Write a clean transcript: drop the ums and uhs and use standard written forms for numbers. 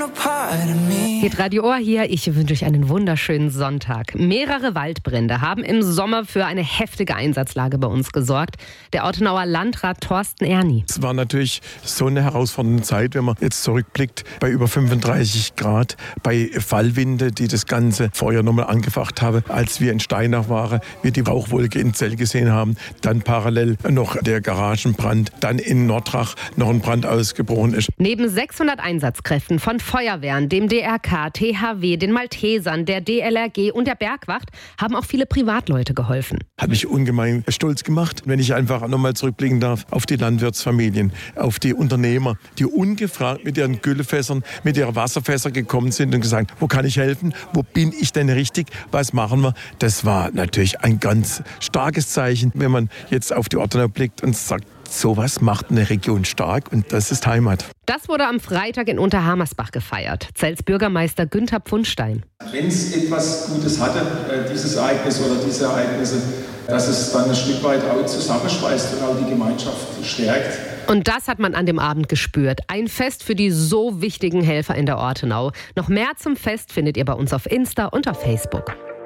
Geht Radio Ohr hier. Ich wünsche euch einen wunderschönen Sonntag. Mehrere Waldbrände haben im Sommer für eine heftige Einsatzlage bei uns gesorgt. Der Ortenauer Landrat Thorsten Erni. Es war natürlich so eine herausfordernde Zeit, wenn man jetzt zurückblickt, bei über 35 Grad, bei Fallwinde, die das ganze Feuer nochmal angefacht haben, als wir in Steinach waren, wir die Rauchwolke in Zell gesehen haben, dann parallel noch der Garagenbrand, dann in Nordrach noch ein Brand ausgebrochen ist. Neben 600 Einsatzkräften von Feuerwehren, dem DRK, THW, den Maltesern, der DLRG und der Bergwacht haben auch viele Privatleute geholfen. Hat mich ungemein stolz gemacht, wenn ich einfach nochmal zurückblicken darf auf die Landwirtsfamilien, auf die Unternehmer, die ungefragt mit ihren Güllefässern, mit ihren Wasserfässern gekommen sind und gesagt, wo kann ich helfen, wo bin ich denn richtig, was machen wir? Das war natürlich ein ganz starkes Zeichen, wenn man jetzt auf die Ortenau blickt und sagt, sowas macht eine Region stark und das ist Heimat. Das wurde am Freitag in Unterhammersbach gefeiert. Zells Bürgermeister Günther Pfundstein. Wenn es etwas Gutes hatte, dieses Ereignis oder diese Ereignisse, dass es dann ein Stück weit auch zusammenschweißt und auch die Gemeinschaft stärkt. Und das hat man an dem Abend gespürt. Ein Fest für die so wichtigen Helfer in der Ortenau. Noch mehr zum Fest findet ihr bei uns auf Insta und auf Facebook.